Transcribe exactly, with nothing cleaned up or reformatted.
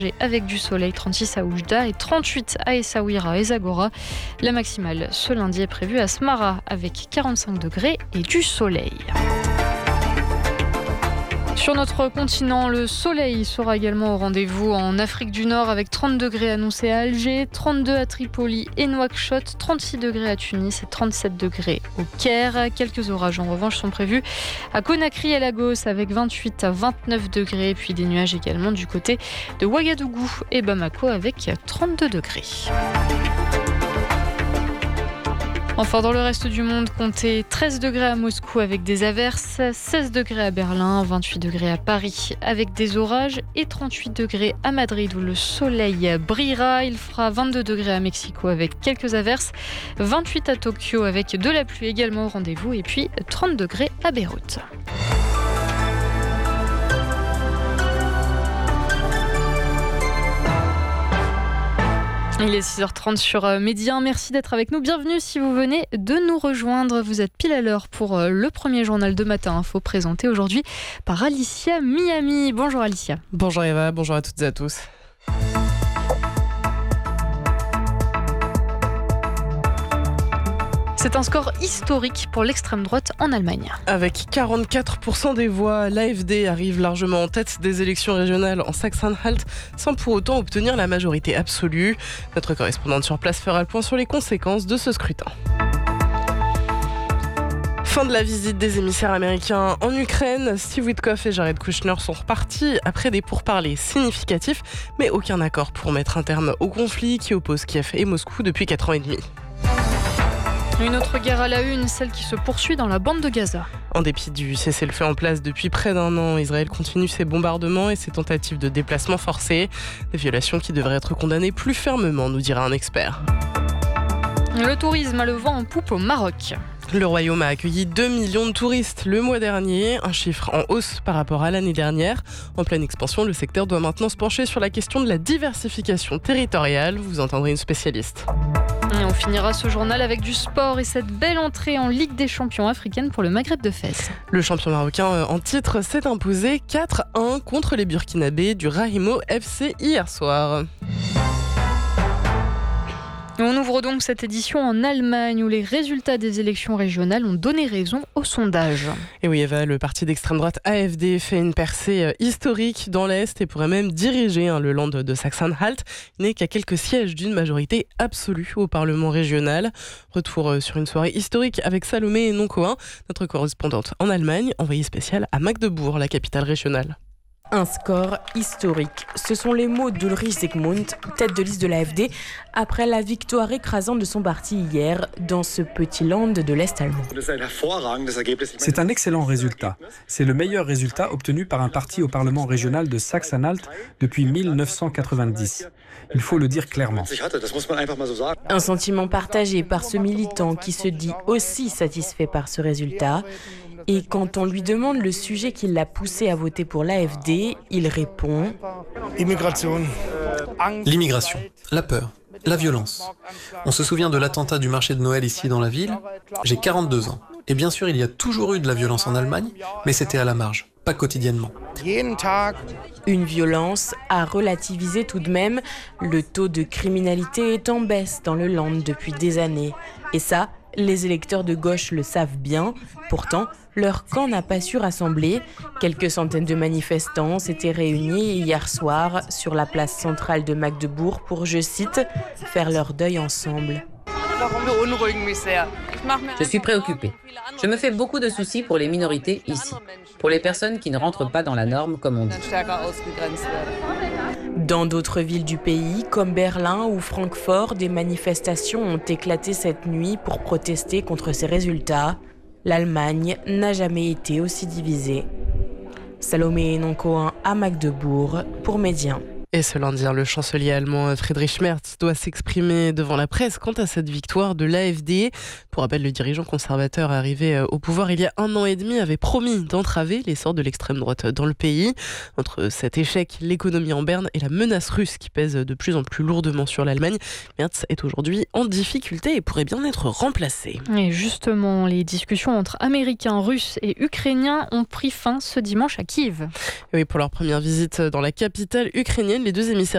avec du soleil, trente-six à Oujda et trente-huit à Essaouira et Zagora. La maximale ce lundi est prévue à Smara avec quarante-cinq degrés et du soleil. Sur notre continent, le soleil sera également au rendez-vous en Afrique du Nord avec trente degrés annoncés à Alger, trente-deux à Tripoli et Nouakchott, trente-six degrés à Tunis et trente-sept degrés au Caire. Quelques orages en revanche sont prévus à Conakry et Lagos avec vingt-huit à vingt-neuf degrés, puis des nuages également du côté de Ouagadougou et Bamako avec trente-deux degrés. Enfin, dans le reste du monde, comptez treize degrés à Moscou avec des averses, seize degrés à Berlin, vingt-huit degrés à Paris avec des orages et trente-huit degrés à Madrid où le soleil brillera. Il fera vingt-deux degrés à Mexico avec quelques averses, vingt-huit à Tokyo avec de la pluie également au rendez-vous et puis trente degrés à Beyrouth. Il est six heures trente sur Média un. Merci d'être avec nous. Bienvenue si vous venez de nous rejoindre. Vous êtes pile à l'heure pour le premier journal de Matin Info présenté aujourd'hui par Alicia Miami. Bonjour Alicia. Bonjour Eva, bonjour à toutes et à tous. C'est un score historique pour l'extrême droite en Allemagne. Avec quarante-quatre pour cent des voix, l'A F D arrive largement en tête des élections régionales en Saxe-Anhalt sans pour autant obtenir la majorité absolue. Notre correspondante sur place fera le point sur les conséquences de ce scrutin. Fin de la visite des émissaires américains en Ukraine. Steve Witkoff et Jared Kushner sont repartis après des pourparlers significatifs, mais aucun accord pour mettre un terme au conflit qui oppose Kiev et Moscou depuis quatre ans et demi. Une autre guerre à la une, celle qui se poursuit dans la bande de Gaza. En dépit du cessez-le-feu en place depuis près d'un an, Israël continue ses bombardements et ses tentatives de déplacement forcé. Des violations qui devraient être condamnées plus fermement, nous dira un expert. Le tourisme a le vent en poupe au Maroc. Le Royaume a accueilli deux millions de touristes le mois dernier, un chiffre en hausse par rapport à l'année dernière. En pleine expansion, le secteur doit maintenant se pencher sur la question de la diversification territoriale. Vous entendrez une spécialiste. Et on finira ce journal avec du sport et cette belle entrée en Ligue des champions africaine pour le Maghreb de Fès. Le champion marocain en titre s'est imposé quatre un contre les Burkinabés du Rahimo F C hier soir. On ouvre donc cette édition en Allemagne où les résultats des élections régionales ont donné raison au sondage. Et oui Eva, le parti d'extrême droite A F D fait une percée historique dans l'Est et pourrait même diriger hein, le land de Saxe-Anhalt. Il n'est qu'à quelques sièges d'une majorité absolue au Parlement régional. Retour sur une soirée historique avec Salomé Noncoin, notre correspondante en Allemagne, envoyée spéciale à Magdebourg, la capitale régionale. Un score historique. Ce sont les mots d'Ulrich Zygmunt, tête de liste de l'A F D, après la victoire écrasante de son parti hier dans ce petit land de l'Est allemand. C'est un excellent résultat. C'est le meilleur résultat obtenu par un parti au Parlement régional de Saxe-Anhalt depuis mille neuf cent quatre-vingt-dix. Il faut le dire clairement. Un sentiment partagé par ce militant qui se dit aussi satisfait par ce résultat. Et quand on lui demande le sujet qui l'a poussé à voter pour l'A F D, il répond « L'immigration, la peur, la violence. On se souvient de l'attentat du marché de Noël ici dans la ville. J'ai quarante-deux ans. Et bien sûr, il y a toujours eu de la violence en Allemagne, mais c'était à la marge, pas quotidiennement. » Une violence à relativiser tout de même. Le taux de criminalité est en baisse dans le land depuis des années. Et ça, les électeurs de gauche le savent bien. Pourtant, leur camp n'a pas su rassembler. Quelques centaines de manifestants s'étaient réunis hier soir sur la place centrale de Magdebourg pour, je cite, faire leur deuil ensemble. Je suis préoccupée. Je me fais beaucoup de soucis pour les minorités ici, pour les personnes qui ne rentrent pas dans la norme, comme on dit. Dans d'autres villes du pays, comme Berlin ou Francfort, des manifestations ont éclaté cette nuit pour protester contre ces résultats. L'Allemagne n'a jamais été aussi divisée. Salomé Noncoin à Magdebourg pour Média. Et ce lundi, le chancelier allemand Friedrich Merz doit s'exprimer devant la presse quant à cette victoire de l'A F D. Pour rappel, le dirigeant conservateur arrivé au pouvoir il y a un an et demi avait promis d'entraver l'essor de l'extrême droite dans le pays. Entre cet échec, l'économie en berne et la menace russe qui pèse de plus en plus lourdement sur l'Allemagne, Merz est aujourd'hui en difficulté et pourrait bien être remplacé. Et justement, les discussions entre Américains, Russes et Ukrainiens ont pris fin ce dimanche à Kiev. Et oui, pour leur première visite dans la capitale ukrainienne, les deux émissaires